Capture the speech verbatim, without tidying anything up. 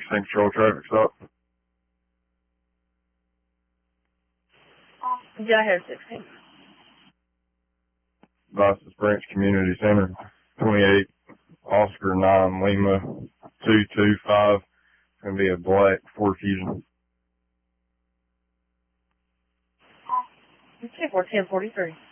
ten control traffic stop. Go ahead, sixteen. Vastus Branch Community Center, twenty-eight, Oscar nine, Lima, two two five. It's going to be a black Ford Fusion. Okay, for ten forty-three.